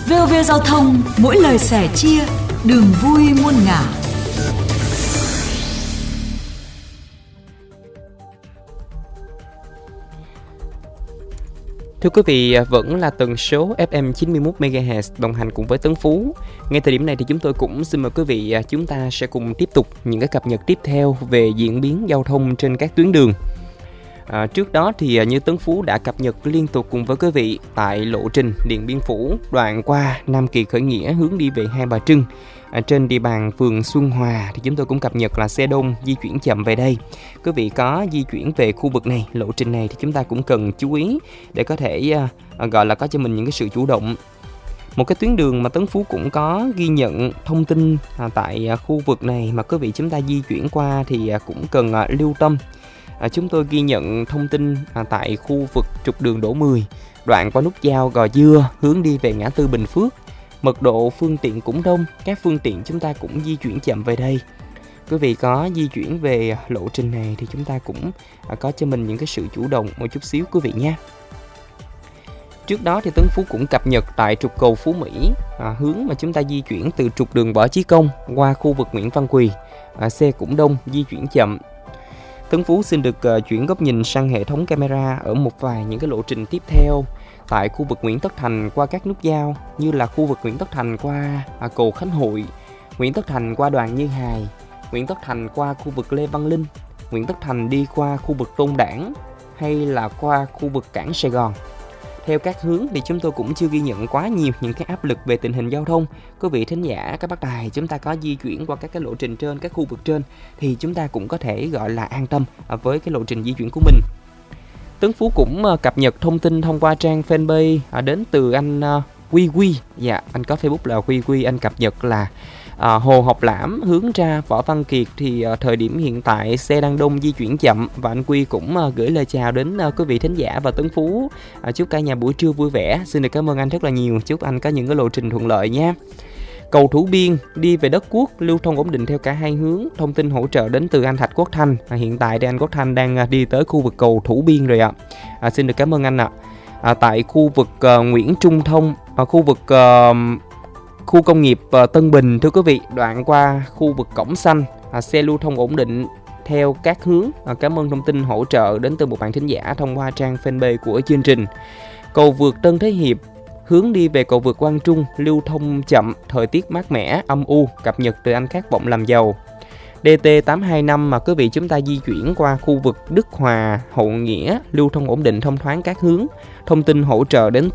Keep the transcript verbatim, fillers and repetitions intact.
vê o vê Giao thông, mỗi lời sẻ chia, đường vui muôn ngả. Thưa quý vị, vẫn là tần số ép em chín mươi mốt mê ga héc đồng hành cùng với Tấn Phú. Ngay thời điểm này thì chúng tôi cũng xin mời quý vị chúng ta sẽ cùng tiếp tục những cái cập nhật tiếp theo về diễn biến giao thông trên các tuyến đường. À, trước đó thì như Tấn Phú đã cập nhật liên tục cùng với quý vị tại lộ trình Điện Biên Phủ đoạn qua Nam Kỳ Khởi Nghĩa hướng đi về Hai Bà Trưng. À, trên địa bàn phường Xuân Hòa thì chúng tôi cũng cập nhật là xe đông di chuyển chậm về đây. Quý vị có di chuyển về khu vực này, lộ trình này thì chúng ta cũng cần chú ý để có thể à, gọi là có cho mình những cái sự chủ động. Một cái tuyến đường mà Tấn Phú cũng có ghi nhận thông tin à, tại à, khu vực này mà quý vị chúng ta di chuyển qua thì à, cũng cần à, lưu tâm. À, chúng tôi ghi nhận thông tin à, tại khu vực trục đường Đỗ mười, đoạn qua nút giao Gò Dưa hướng đi về ngã tư Bình Phước. Mật độ phương tiện cũng đông, các phương tiện chúng ta cũng di chuyển chậm về đây. Quý vị có di chuyển về lộ trình này thì chúng ta cũng à, có cho mình những cái sự chủ động một chút xíu quý vị nha. Trước đó thì Tấn Phú cũng cập nhật tại trục cầu Phú Mỹ, à, hướng mà chúng ta di chuyển từ trục đường Võ Chí Công qua khu vực Nguyễn Văn Quỳ, à, xe cũng đông, di chuyển chậm. Tấn Phú xin được uh, chuyển góc nhìn sang hệ thống camera ở một vài những cái lộ trình tiếp theo tại khu vực Nguyễn Tất Thành qua các nút giao như là khu vực Nguyễn Tất Thành qua à, cầu Khánh Hội, Nguyễn Tất Thành qua Đoàn Như Hài, Nguyễn Tất Thành qua khu vực Lê Văn Linh, Nguyễn Tất Thành đi qua khu vực Tôn Đản hay là qua khu vực cảng Sài Gòn. Theo các hướng thì chúng tôi cũng chưa ghi nhận quá nhiều những cái áp lực về tình hình giao thông. Quý vị thính giả, các bác đài chúng ta có di chuyển qua các cái lộ trình trên, các khu vực trên thì chúng ta cũng có thể gọi là an tâm với cái lộ trình di chuyển của mình. Tấn Phú cũng cập nhật thông tin thông qua trang fanpage đến từ anh Quy Quy. Dạ, anh có Facebook là Quy Quy, anh cập nhật là À, Hồ Học Lãm hướng ra Võ Văn Kiệt thì à, thời điểm hiện tại xe đang đông, di chuyển chậm. Và anh Quy cũng à, gửi lời chào đến à, quý vị thính giả và Tấn Phú. à, Chúc cả nhà buổi trưa vui vẻ. Xin được cảm ơn anh rất là nhiều. Chúc anh có những cái lộ trình thuận lợi nha. Cầu Thủ Biên đi về đất Quốc lưu thông ổn định theo cả hai hướng. Thông tin hỗ trợ đến từ anh Thạch Quốc Thanh. à, Hiện tại thì anh Quốc Thanh đang à, đi tới khu vực cầu Thủ Biên rồi ạ. à, Xin được cảm ơn anh ạ. à. à, Tại khu vực à, Nguyễn Trung Thông, à, khu vực à, khu công nghiệp uh, Tân Bình, thưa quý vị, đoạn qua khu vực Cổng Xanh, à, xe lưu thông ổn định theo các hướng. à, Cảm ơn thông tin hỗ trợ đến từ một bạn thính giả thông qua trang fanpage của chương trình. Cầu vượt Tân Thế Hiệp hướng đi về cầu vượt Quang Trung lưu thông chậm, thời tiết mát mẻ, âm u, cập nhật từ anh Khát Vọng Làm Giàu. đê tê tám hai năm mà quý vị chúng ta di chuyển qua khu vực Đức Hòa, Hậu Nghĩa lưu thông ổn định thông thoáng các hướng. Thông tin hỗ trợ đến